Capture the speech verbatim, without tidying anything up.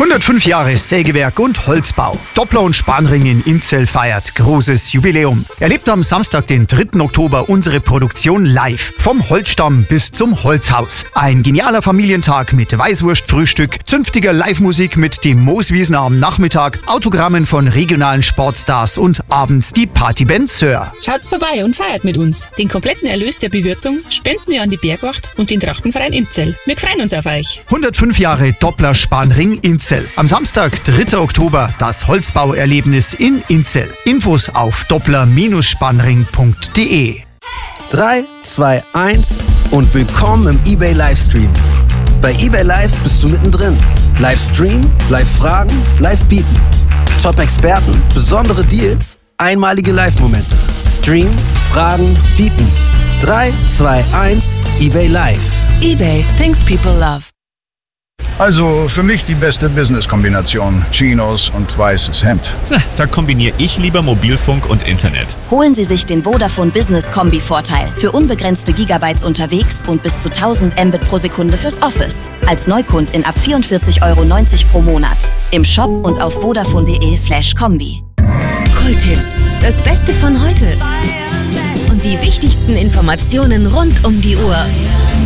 hundertfünf Jahre Sägewerk und Holzbau. Doppler und Spanring in Inzell feiert großes Jubiläum. Erlebt am Samstag, den dritten Oktober, unsere Produktion live. Vom Holzstamm bis zum Holzhaus. Ein genialer Familientag mit Weißwurstfrühstück, zünftiger Live-Musik mit dem Mooswiesner am Nachmittag, Autogrammen von regionalen Sportstars und abends die Partyband Sir. Schaut's vorbei und feiert mit uns. Den kompletten Erlös der Bewirtung spenden wir an die Bergwacht und den Trachtenverein Inzell. Wir freuen uns auf euch. hundertfünf Jahre Doppler Spanring Inzell. Am Samstag, dritter Oktober, das Holzbauerlebnis in Inzell. Infos auf doppler Bindestrich spanring punkt de. drei, zwei, eins und willkommen im eBay Livestream. Bei eBay Live bist du mittendrin. Livestream, Live-Fragen, Live-Bieten. Top-Experten, besondere Deals, einmalige Live-Momente. Stream, Fragen, Bieten. drei, zwei, eins, eBay Live. eBay, things people love. Also für mich die beste Business-Kombination. Chinos und weißes Hemd. Da kombiniere ich lieber Mobilfunk und Internet. Holen Sie sich den Vodafone Business Kombi-Vorteil. Für unbegrenzte Gigabytes unterwegs und bis zu tausend Mbit pro Sekunde fürs Office. Als Neukundin ab vierundvierzig Euro neunzig pro Monat. Im Shop und auf vodafone punkt de slash kombi. Kulthits. Das Beste von heute. Und die wichtigsten Informationen rund um die Uhr.